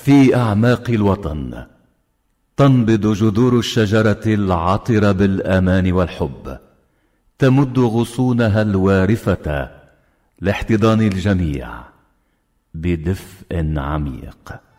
في أعماق الوطن تنبض جذور الشجرة العطرة بالأمان والحب، تمد غصونها الوارفة لاحتضان الجميع بدفء عميق.